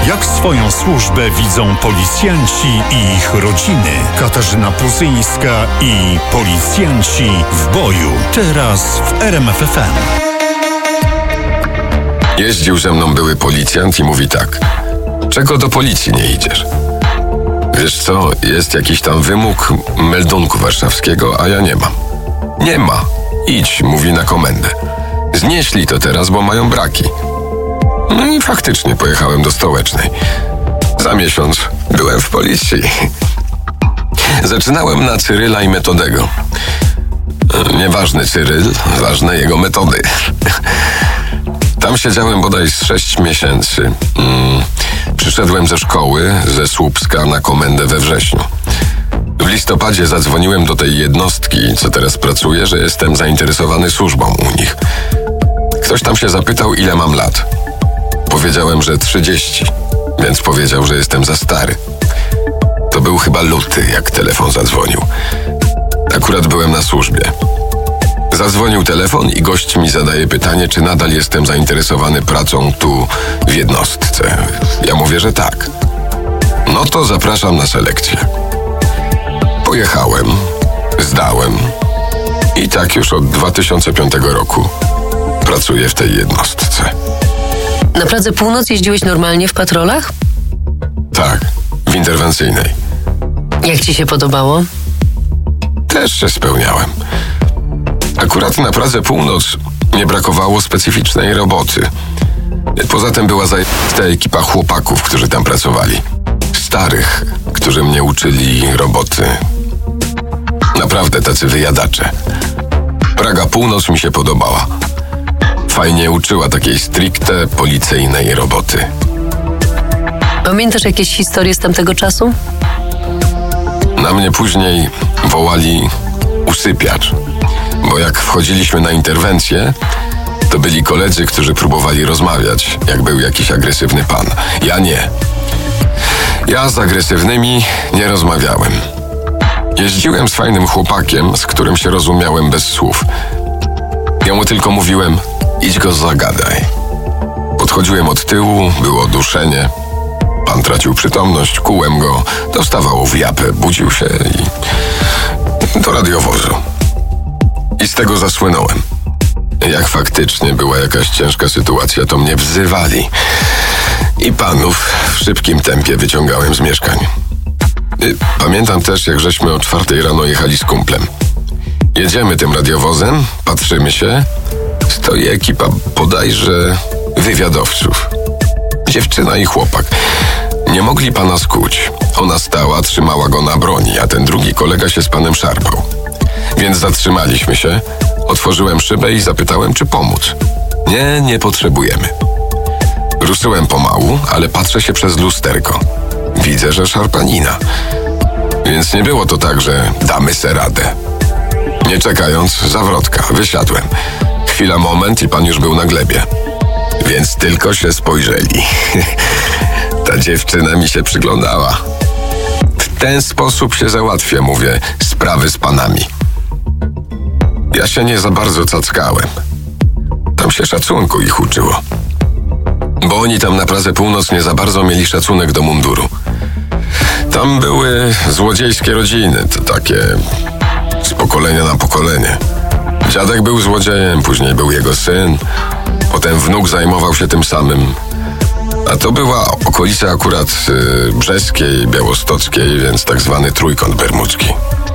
Jak swoją służbę widzą policjanci i ich rodziny? Katarzyna Puzyńska i policjanci w boju. Teraz w RMF FM. Jeździł ze mną były policjant i mówi tak: czego do policji nie idziesz? Wiesz co, jest jakiś tam wymóg meldunku warszawskiego, a ja nie mam. Nie ma. Idź, mówi, na komendę. Znieśli to teraz, bo mają braki. No i faktycznie pojechałem do Stołecznej. Za miesiąc byłem w policji. Zaczynałem na Cyryla i Metodego. Nieważny Cyryl, ważne jego metody. Tam siedziałem bodaj z 6 miesięcy. Przyszedłem ze szkoły, ze Słupska, na komendę we wrześniu. W listopadzie zadzwoniłem do tej jednostki, co teraz pracuje, że jestem zainteresowany służbą u nich. Ktoś tam się zapytał, ile mam lat. Powiedziałem, że 30, więc powiedział, że jestem za stary. To był chyba luty, jak telefon zadzwonił. Akurat byłem na służbie. Zadzwonił telefon i gość mi zadaje pytanie, czy nadal jestem zainteresowany pracą tu w jednostce. Ja mówię, że tak. No to zapraszam na selekcję. Pojechałem, zdałem i tak już od 2005 roku pracuję w tej jednostce. Na Pradze Północ jeździłeś normalnie w patrolach? Tak, w interwencyjnej. Jak ci się podobało? Też się spełniałem. Akurat na Pradze Północ nie brakowało specyficznej roboty. Poza tym była zajęta ekipa chłopaków, którzy tam pracowali. Starych, którzy mnie uczyli roboty. Naprawdę tacy wyjadacze. Praga Północ mi się podobała. Fajnie uczyła takiej stricte policyjnej roboty. Pamiętasz jakieś historie z tamtego czasu? Na mnie później wołali usypiacz, bo jak wchodziliśmy na interwencję, to byli koledzy, którzy próbowali rozmawiać, jak był jakiś agresywny pan. Ja nie. Ja z agresywnymi nie rozmawiałem. Jeździłem z fajnym chłopakiem, z którym się rozumiałem bez słów. Ja mu tylko mówiłem: idź go zagadaj. Podchodziłem od tyłu, było duszenie. Pan tracił przytomność, kułem go, dostawał w japę, budził się i do radiowozu. I z tego zasłynąłem. Jak faktycznie była jakaś ciężka sytuacja, to mnie wzywali. I panów w szybkim tempie wyciągałem z mieszkań. Pamiętam też, jak żeśmy o 4 rano jechali z kumplem. Jedziemy tym radiowozem, patrzymy się, stoi ekipa bodajże wywiadowców. Dziewczyna i chłopak. Nie mogli pana skuć. Ona stała, trzymała go na broni, a ten drugi kolega się z panem szarpał. Więc zatrzymaliśmy się, otworzyłem szybę i zapytałem, czy pomóc. Nie potrzebujemy. Ruszyłem pomału, ale patrzę się przez lusterko. Widzę, że szarpanina. Więc nie było to tak, że damy se radę. Nie czekając, zawrotka, wysiadłem. Chwila, moment i pan już był na glebie. Więc tylko się spojrzeli. Ta dziewczyna mi się przyglądała. W ten sposób się załatwia, mówię, sprawy z panami. Ja się nie za bardzo cackałem. Tam się szacunku ich uczyło. Bo oni tam na Pradze Północ nie za bardzo mieli szacunek do munduru. Tam były złodziejskie rodziny, to takie z pokolenia na pokolenie. Dziadek był złodziejem, później był jego syn, potem wnuk zajmował się tym samym. A to była okolica akurat brzeskiej, białostockiej, więc tak zwany trójkąt bermudzki.